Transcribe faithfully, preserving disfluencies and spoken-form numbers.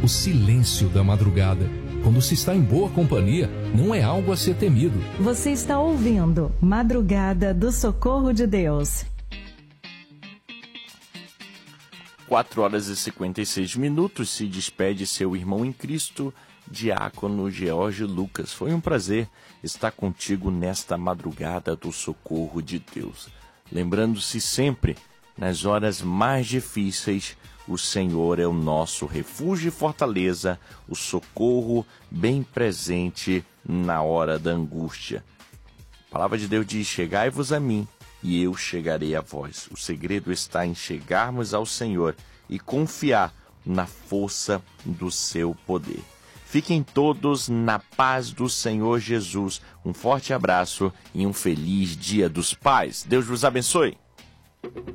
O silêncio da madrugada, quando se está em boa companhia, não é algo a ser temido. Você está ouvindo Madrugada do Socorro de Deus. quatro horas e cinquenta e seis minutos, se despede seu irmão em Cristo, Diácono George Lucas. Foi um prazer estar contigo nesta Madrugada do Socorro de Deus. Lembrando-se sempre, nas horas mais difíceis, o Senhor é o nosso refúgio e fortaleza, o socorro bem presente na hora da angústia. A palavra de Deus diz: chegai-vos a mim, e eu chegarei a vós. O segredo está em chegarmos ao Senhor e confiar na força do seu poder. Fiquem todos na paz do Senhor Jesus. Um forte abraço e um feliz Dia dos Pais. Deus vos abençoe.